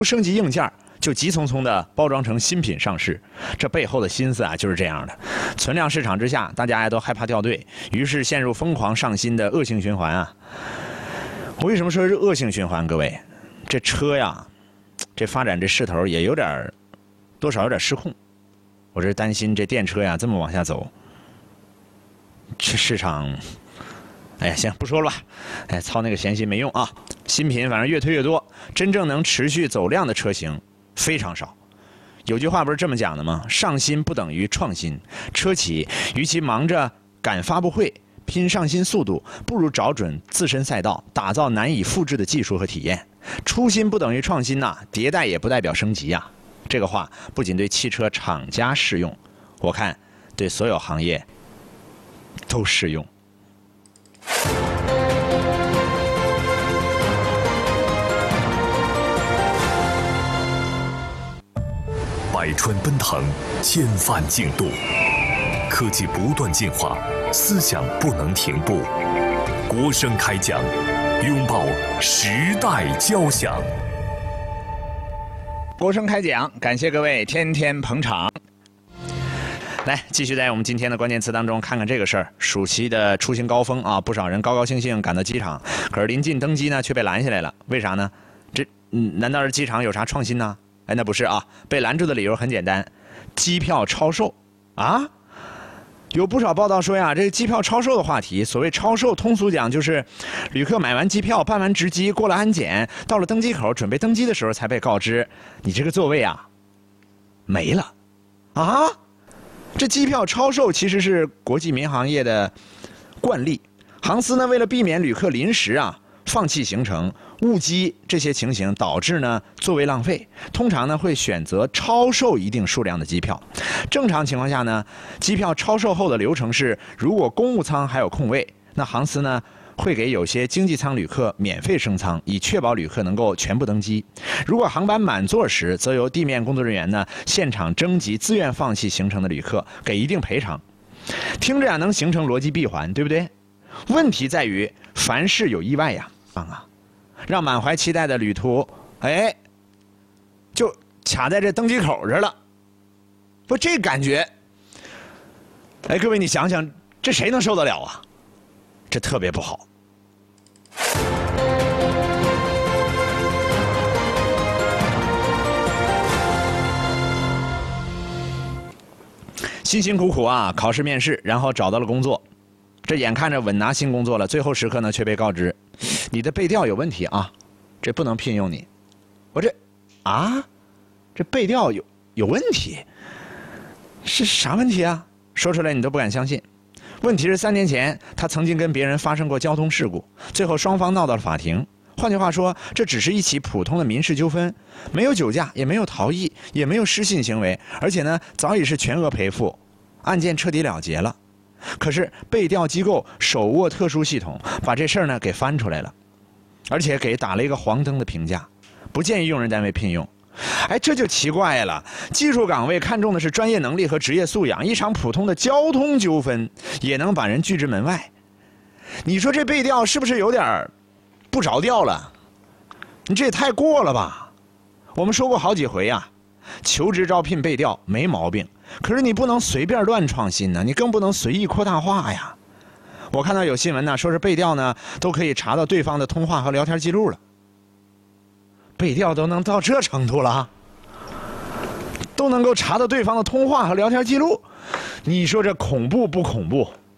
升级硬件，就急匆匆的包装成新品上市。这背后的心思啊，就是这样的。存量市场之下，大家都害怕掉队，于是陷入疯狂上新的恶性循环啊。我为什么说是恶性循环？各位，这车呀，这发展这势头也有点，多少有点失控。我这担心这电车呀这么往下走，这市场，哎呀，行不说了吧，哎，操那个闲心没用啊。新品反正越推越多，真正能持续走量的车型非常少。有句话不是这么讲的吗？上新不等于创新。车企与其忙着赶发布会、拼上新速度，不如找准自身赛道，打造难以复制的技术和体验。初心不等于创新呐，迭代也不代表升级呀。这个话不仅对汽车厂家适用，我看对所有行业都适用。 百川奔腾，千帆竞渡，科技不断进化，思想不能停步。国声开讲，拥抱时代交响。 国声开讲，感谢各位天天捧场。来，继续在我们今天的关键词当中看看这个事儿。暑期的出行高峰啊，不少人高高兴兴赶到机场，可是临近登机呢，却被拦下来了。为啥呢？难道是机场有啥创新呢？哎，那不是啊，被拦住的理由很简单，机票超售啊。有不少报道说呀，这个机票超售的话题，所谓超售，通俗讲就是旅客买完机票、办完值机、过了安检，到了登机口准备登机的时候，才被告知你这个座位啊没了啊。这机票超售其实是国际民航业的惯例，航司呢为了避免旅客临时放弃行程、误机这些情形，导致呢座位浪费，通常呢会选择超售一定数量的机票。正常情况下呢，机票超售后的流程是，如果公务舱还有空位，那航司呢会给有些经济舱旅客免费升舱，以确保旅客能够全部登机。如果航班满座时，则由地面工作人员呢现场征集自愿放弃行程的旅客，给一定赔偿。听着能形成逻辑闭环，对不对？问题在于凡事有意外呀，让满怀期待的旅途，就卡在这登机口这了。不，这感觉，各位你想想，这谁能受得了啊？这特别不好。辛辛苦苦考试面试，然后找到了工作，这眼看着稳拿新工作了，最后时刻呢却被告知，你的背调有问题啊，这不能聘用你。我这背调有问题，是啥问题啊？说出来你都不敢相信。问题是3年前他曾经跟别人发生过交通事故，最后双方闹到了法庭。换句话说，这只是一起普通的民事纠纷，没有酒驾，也没有逃逸，也没有失信行为，而且呢早已是全额赔付，案件彻底了结了。可是背调机构手握特殊系统，把这事儿呢给翻出来了，而且给打了一个黄灯的评价，不建议用人单位聘用。这就奇怪了，技术岗位看重的是专业能力和职业素养，一场普通的交通纠纷也能把人拒之门外。你说这背调是不是有点不着调了？你这也太过了吧。我们说过好几回求职招聘背调没毛病，可是你不能随便乱创新呢，你更不能随意扩大化呀。我看到有新闻说是背调呢都可以查到对方的通话和聊天记录了。背调都能到这程度了，都能够查到对方的通话和聊天记录，你说这恐怖不恐怖？